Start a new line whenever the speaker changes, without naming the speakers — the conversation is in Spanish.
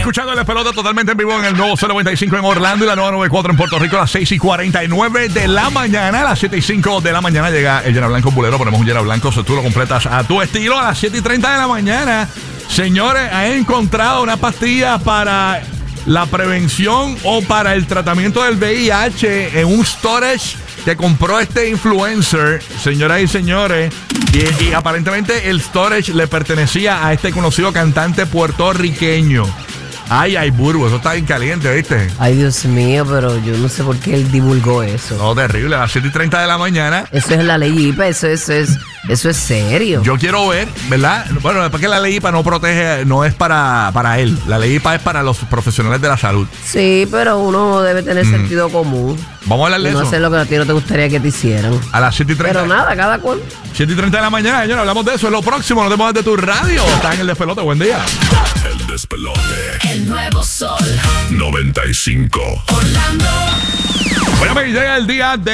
escuchando el Despelote totalmente en vivo en el nuevo 095 en Orlando y la nueva 94 en Puerto Rico a las 6:49 de la mañana. A las 7:05 de la mañana llega el Llena Blanco Bulero. Ponemos un Llena Blanco, si tú lo completas a tu estilo. A las 7:30 de la mañana, señores, han encontrado una pastilla para la prevención o para el tratamiento del VIH en un storage que compró este influencer, señoras y señores, y aparentemente el storage le pertenecía a este conocido cantante puertorriqueño. Ay, Burbu, eso está bien caliente, ¿viste?
Ay, Dios mío, pero yo no sé por qué él divulgó eso.
No, terrible, a las 7:30 de la mañana.
Eso es la ley IPA, eso es serio.
Yo quiero ver, ¿verdad? Bueno, después que la ley IPA no protege, no es para él. La ley IPA es para los profesionales de la salud.
Sí, pero uno debe tener sentido común.
Vamos a hablar de
no
eso.
No hacer lo que a ti no te gustaría que te hicieran.
A las 7:30.
Pero nada, cada cual.
7:30 de la mañana, señores, hablamos de eso. Es lo próximo, no te muevas de tu radio. Estás en el Despelote, buen día.
El Despelote.
El nuevo sol.
95.
Orlando.
Bueno, me llega el día de